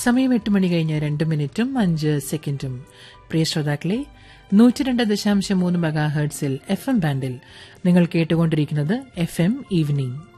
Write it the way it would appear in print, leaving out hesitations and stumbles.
സമയം 8 മണി കഴിഞ്ഞ് 2 മിനിറ്റും 5 സെക്കൻഡും. പ്രിയ ശ്രോതാക്കളെ, 102.3 മെഗാഹെർട്സിൽ FM ബാൻഡിൽ നിങ്ങൾ കേട്ടുകൊണ്ടിരിക്കുന്നത് FM ഈവനിംഗ്.